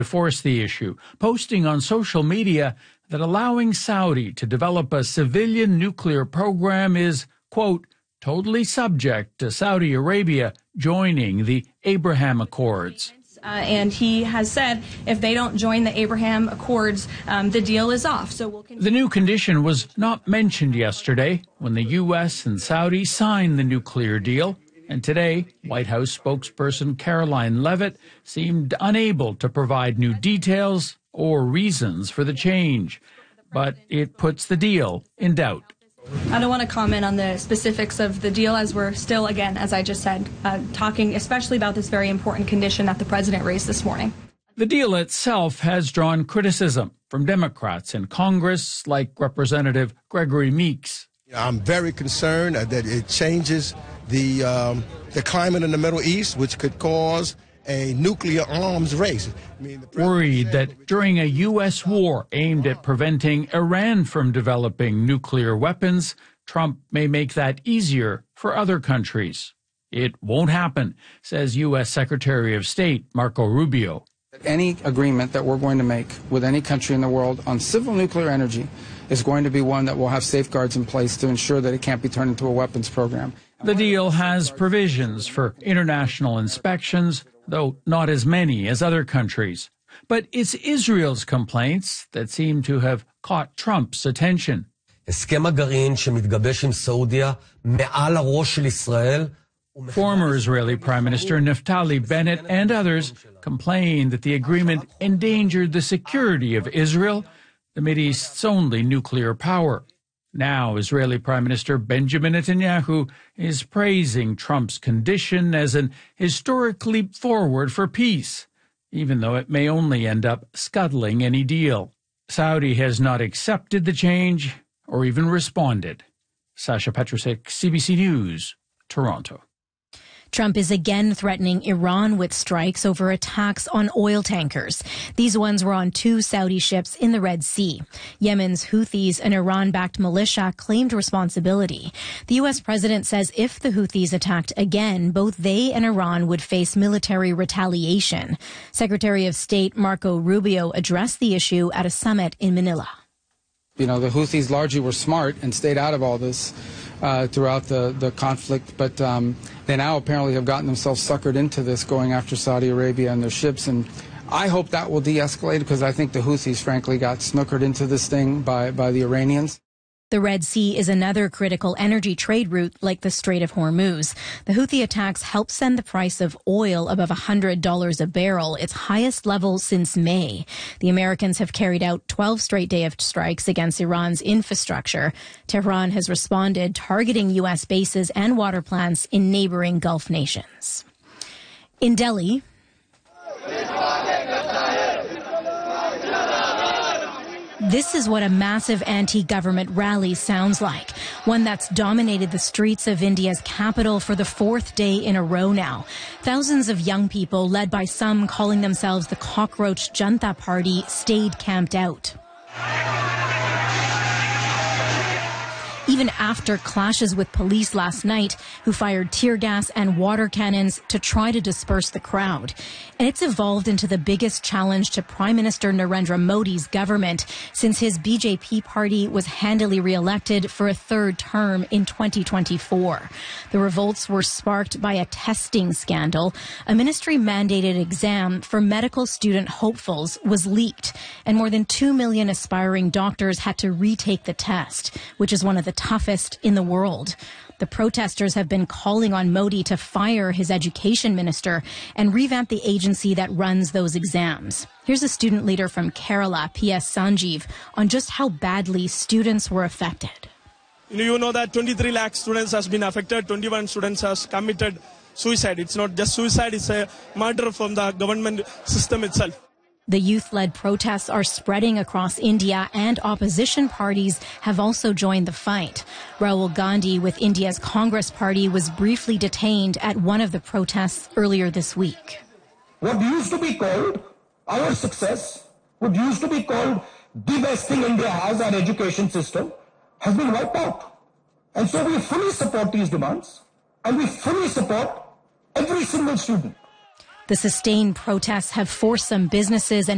force the issue, posting on social media that allowing Saudi to develop a civilian nuclear program is, quote, totally subject to Saudi Arabia joining the Abraham Accords. And he has said if they don't join the Abraham Accords, the deal is off. So the new condition was not mentioned yesterday when the U.S. and Saudi signed the nuclear deal. And today, White House spokesperson Caroline Leavitt seemed unable to provide new details or reasons for the change. But it puts the deal in doubt. I don't want to comment on the specifics of the deal as we're still, again, as I just said, talking especially about this very important condition that the president raised this morning. The deal itself has drawn criticism from Democrats in Congress like Representative Gregory Meeks. I'm very concerned that it changes the climate in the Middle East, which could cause a nuclear arms race. Worried that during a U.S. war aimed at preventing Iran from developing nuclear weapons, Trump may make that easier for other countries. It won't happen, says U.S. Secretary of State Marco Rubio. Any agreement that we're going to make with any country in the world on civil nuclear energy is going to be one that will have safeguards in place to ensure that it can't be turned into a weapons program. The deal has provisions for international inspections, though not as many as other countries. But it's Israel's complaints that seem to have caught Trump's attention. Former Israeli Prime Minister Naftali Bennett and others complained that the agreement endangered the security of Israel, the Mideast's only nuclear power. Now, Israeli Prime Minister Benjamin Netanyahu is praising Trump's condition as an historic leap forward for peace, even though it may only end up scuttling any deal. Saudi has not accepted the change or even responded. Sasha Petrusek, CBC News, Toronto. Trump is again threatening Iran with strikes over attacks on oil tankers. These ones were on 2 Saudi ships in the Red Sea. Yemen's Houthis, an Iran-backed militia, claimed responsibility. The U.S. president says if the Houthis attacked again, both they and Iran would face military retaliation. Secretary of State Marco Rubio addressed the issue at a summit in Manila. You know, the Houthis largely were smart and stayed out of all this throughout the conflict, but they now apparently have gotten themselves suckered into this, going after Saudi Arabia and their ships. And I hope that will de-escalate, because I think the Houthis, frankly, got snookered into this thing by the Iranians. The Red Sea is another critical energy trade route like the Strait of Hormuz. The Houthi attacks helped send the price of oil above $100 a barrel, its highest level since May. The Americans have carried out 12 straight days of strikes against Iran's infrastructure. Tehran has responded, targeting U.S. bases and water plants in neighboring Gulf nations. In Delhi, this is what a massive anti-government rally sounds like, one that's dominated the streets of India's capital for the 4th day in a row now. Thousands of young people, led by some calling themselves the Cockroach Janata Party, stayed camped out. Even after clashes with police last night, who fired tear gas and water cannons to try to disperse the crowd. And it's evolved into the biggest challenge to Prime Minister Narendra Modi's government since his BJP party was handily re-elected for a 3rd term in 2024. The revolts were sparked by a testing scandal. A ministry-mandated exam for medical student hopefuls was leaked, and more than 2 million aspiring doctors had to retake the test, which is one of the toughest in the world. The protesters have been calling on Modi to fire his education minister and revamp the agency that runs those exams. Here's a student leader from Kerala, P.S. Sanjeev, on just how badly students were affected. You know that 23 lakh students has been affected, 21 students has committed suicide. It's not just suicide, it's a murder from the government system itself. The youth-led protests are spreading across India, and opposition parties have also joined the fight. Rahul Gandhi with India's Congress Party was briefly detained at one of the protests earlier this week. What used to be called our success, what used to be called the best thing India has, our education system, has been wiped out. And so we fully support these demands, and we fully support every single student. The sustained protests have forced some businesses and